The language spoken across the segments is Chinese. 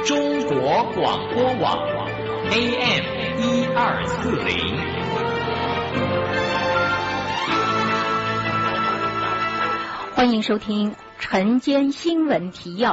中国广播网 AM1240。 欢迎收听晨间新闻提要。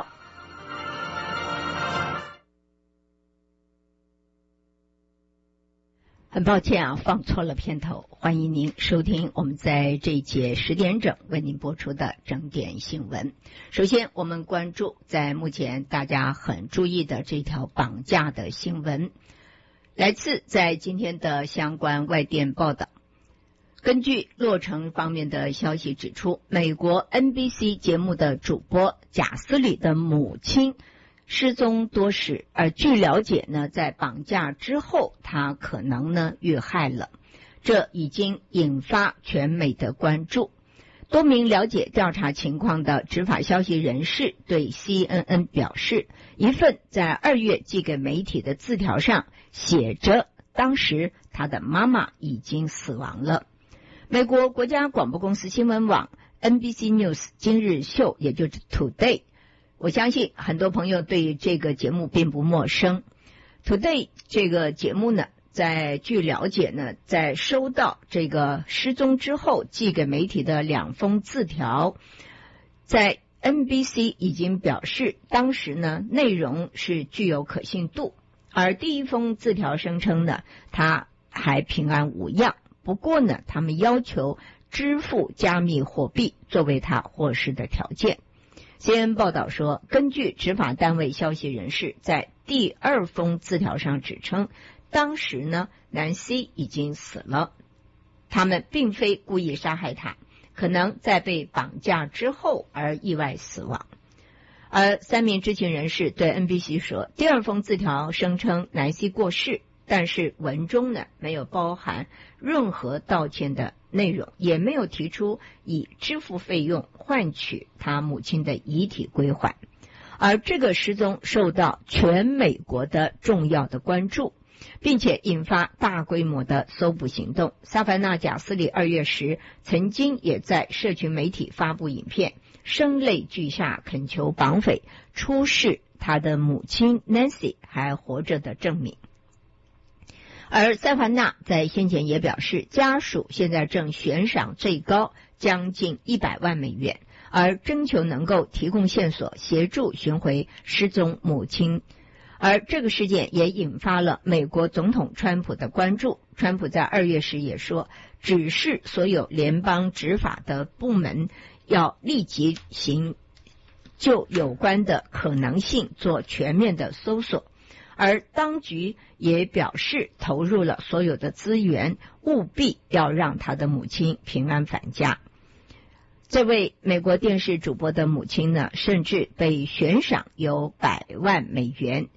很抱歉啊，放错了片头。欢迎您收听我们在这一节10点整为您播出的整点新闻。首先，我们关注在目前大家很注意的这条绑架的新闻，来自在今天的相关外电报道。根据洛城方面的消息指出，美国 NBC 节目的主播贾斯里的母亲失踪多时，而据了解呢，在绑架之后，他可能呢遇害了，这已经引发全美的关注。多名了解调查情况的执法消息人士对 CNN 表示，一份在2月寄给媒体的字条上写着，当时他的妈妈已经死亡了。美国国家广播公司新闻网 NBC News 今日秀，也就是 Today，我相信很多朋友对这个节目并不陌生。Today 这个节目呢，据了解呢，在收到这个失踪之后寄给媒体的2封字条，在 NBC 已经表示当时呢内容是具有可信度，而第一封字条声称呢他还平安无恙，不过呢他们要求支付加密货币作为他获释的条件。CNN 报道说，根据执法单位消息人士在第2封字条上指称，当时呢南希已经死了，他们并非故意杀害他，可能在被绑架之后而意外死亡。而3名知情人士对 NBC 说，第2封字条声称南希过世，但是文中呢没有包含任何道歉的内容，也没有提出以支付费用换取他母亲的遗体归还。而这个失踪受到全美国的重要的关注，并且引发大规模的搜捕行动。萨凡纳·贾斯里2月时曾经也在社群媒体发布影片，声泪俱下恳求绑匪出示他的母亲 Nancy 还活着的证明。而萨凡纳在先前也表示，家属现在正悬赏最高将近100万美元，而征求能够提供线索协助寻回失踪母亲。而这个事件也引发了美国总统川普的关注。川普在2月时也说，指示所有联邦执法的部门要立即就有关的可能性做全面的搜索。而当局也表示投入了所有的资源，务必要让他的母亲平安返家。这位美国电视主播的母亲呢，甚至被悬赏有100万美元。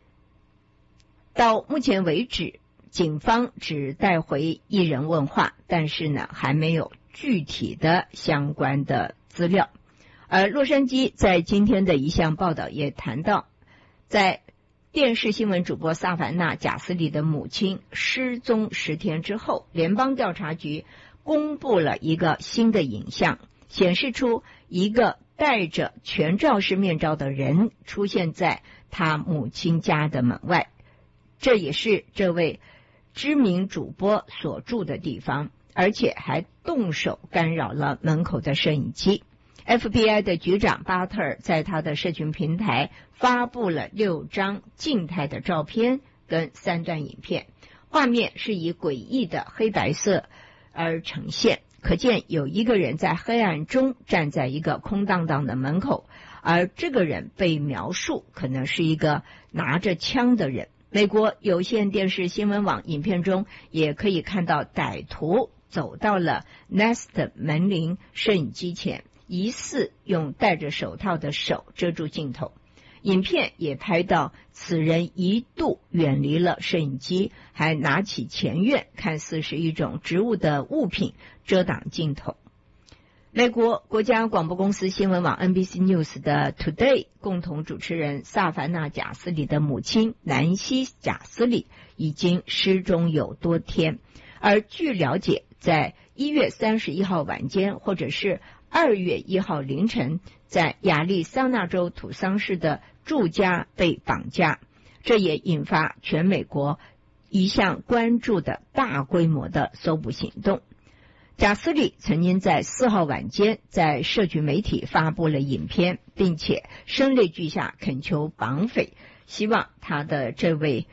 到目前为止，警方只带回1人问话，但是呢还没有具体的相关的资料。而洛杉矶在今天的一项报道也谈到，在电视新闻主播萨凡纳·贾斯里的母亲失踪10天之后，联邦调查局公布了一个新的影像，显示出一个戴着全罩式面罩的人出现在他母亲家的门外，这也是这位知名主播所住的地方，而且还动手干扰了门口的摄影机。FBI 的局长巴特尔在他的社群平台发布了6张静态的照片跟3段影片，画面是以诡异的黑白色而呈现，可见有一个人在黑暗中站在一个空荡荡的门口，而这个人被描述可能是一个拿着枪的人。美国有线电视新闻网影片中也可以看到歹徒走到了 Nest 门铃摄影机前，疑似用戴着手套的手遮住镜头。影片也拍到此人一度远离了摄影机，还拿起前院看似是一种植物的物品遮挡镜头。美国国家广播公司新闻网 NBC News 的 Today 共同主持人萨凡纳·贾斯里的母亲南希·贾斯里已经失踪有多天，而据了解，在1月31号晚间或者是2月1号凌晨，在亚利桑那州土桑市的住家被绑架，这也引发全美国一项关注的大规模的搜捕行动。贾斯利曾经在4号晚间在社群媒体发布了影片，并且声泪俱下恳求绑匪，希望他的这位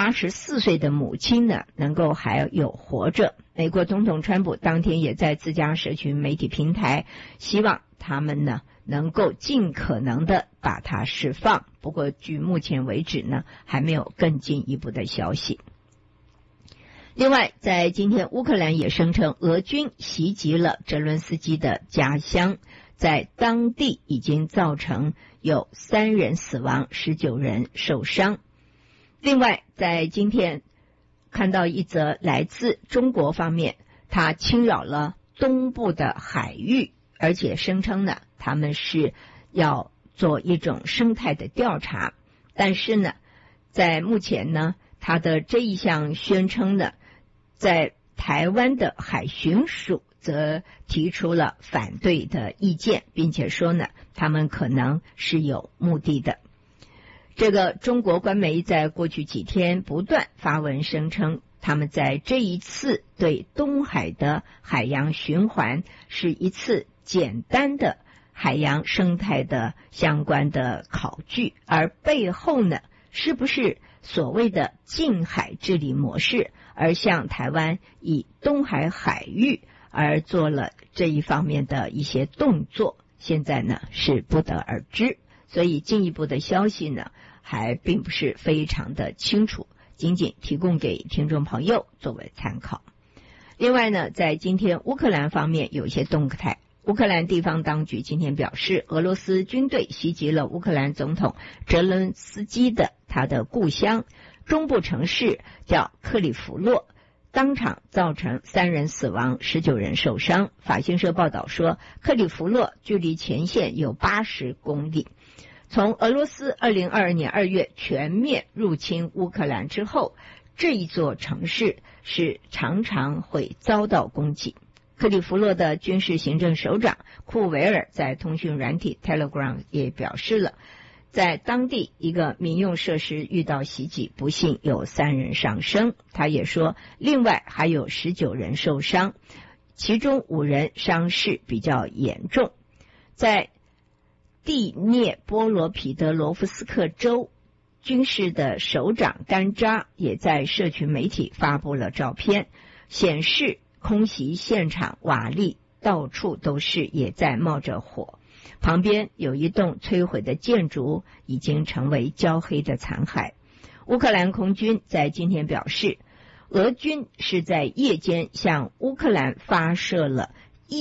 84岁的母亲呢能够还有活着。美国总统川普当天也在自家社群媒体平台希望他们呢能够尽可能的把他释放，不过据目前为止呢还没有更进一步的消息。另外，在今天乌克兰也声称俄军袭击了泽伦斯基的家乡，在当地已经造成有3人死亡，19人受伤。另外，在今天看到一则来自中国方面，它侵扰了东部的海域，而且声称呢他们是要做一种生态的调查，但是呢在目前呢他的这一项宣称呢，在台湾的海巡署则提出了反对的意见，并且说呢他们可能是有目的的。这个中国官媒在过去几天不断发文声称，他们在这一次对东海的海洋循环是一次简单的海洋生态的相关的考据，而背后呢是不是所谓的近海治理模式，而向台湾以东海海域而做了这一方面的一些动作，现在呢是不得而知。所以进一步的消息呢还并不是非常的清楚，仅仅提供给听众朋友作为参考。另外呢，在今天乌克兰方面有一些动态，乌克兰地方当局今天表示，俄罗斯军队袭击了乌克兰总统泽伦斯基的他的故乡中部城市叫克里夫洛，当场造成3人死亡，19人受伤。法新社报道说，克里夫洛距离前线有80公里。从俄罗斯2022年2月全面入侵乌克兰之后，这一座城市是常常会遭到攻击。克里夫洛的军事行政首长库维尔在通讯软体 Telegram 也表示了，在当地一个民用设施遇到袭击，不幸有3人丧生。他也说，另外还有19人受伤，其中5人伤势比较严重。在第聂波罗彼得罗夫斯克州军事的首长甘扎也在社群媒体发布了照片，显示空袭现场瓦砾到处都是，也在冒着火，旁边有一栋摧毁的建筑已经成为焦黑的残骸。乌克兰空军在今天表示，俄军是在夜间向乌克兰发射了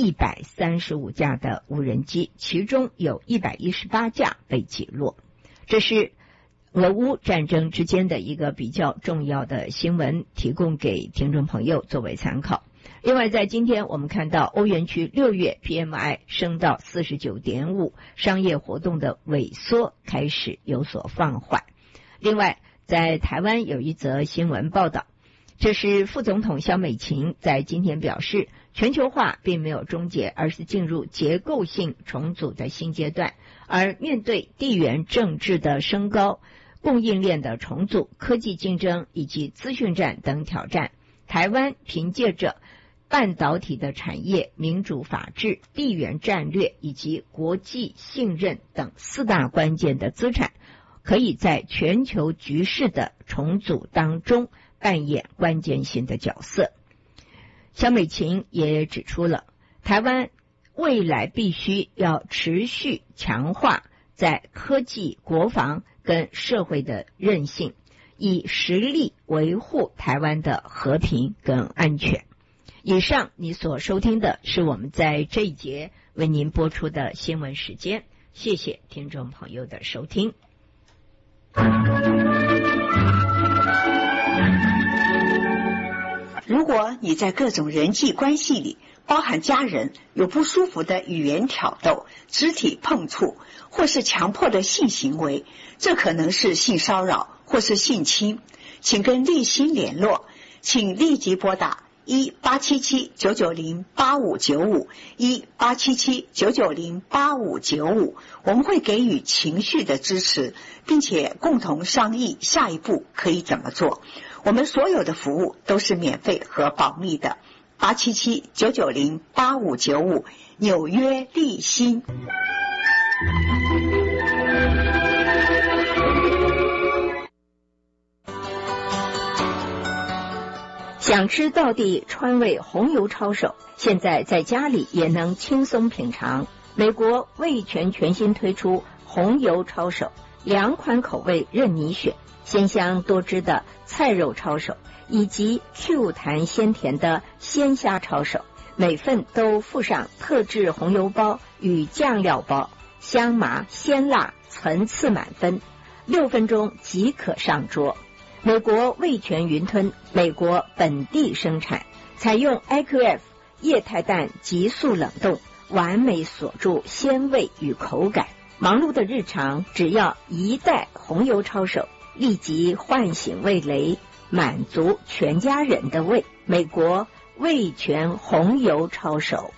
135架的无人机，其中有118架被击落。这是俄乌战争之间的一个比较重要的新闻，提供给听众朋友作为参考。另外，在今天我们看到欧元区6月 PMI 升到 49.5， 商业活动的萎缩开始有所放缓。另外，在台湾有一则新闻报道，这是副总统萧美琴在今天表示，全球化并没有终结，而是进入结构性重组的新阶段。而面对地缘政治的升高、供应链的重组、科技竞争以及资讯战等挑战，台湾凭借着半导体的产业、民主法治、地缘战略以及国际信任等4大关键的资产，可以在全球局势的重组当中扮演关键性的角色。萧美琴也指出了，台湾未来必须要持续强化在科技、国防跟社会的韧性，以实力维护台湾的和平跟安全。以上你所收听的是我们在这一节为您播出的新闻时间，谢谢听众朋友的收听。 如果你在各种人际关系里，包含家人，有不舒服的语言挑逗、肢体碰触或是强迫的性行为，这可能是性骚扰或是性侵，请跟立新联络，请立即拨打 1-877-990-8595，1-877-990-8595，我们会给予情绪的支持，并且共同商议下一步可以怎么做。我们所有的服务都是免费和保密的。877-990-8595，纽约立新。 想吃道地川味红油抄手，现在在家里也能轻松品尝。美国味全全新推出红油抄手，2款口味任你选，鲜香多汁的菜肉抄手，以及 Q 弹鲜甜的鲜虾抄手，每份都附上特制红油包与酱料包，香麻鲜辣层次满分，6分钟即可上桌。美国味全云吞，美国本地生产，采用 IQF 液态氮急速冷冻，完美锁住鲜味与口感。忙碌的日常，只要1袋红油抄手，立即唤醒味蕾，满足全家人的胃。美国味全红油抄手。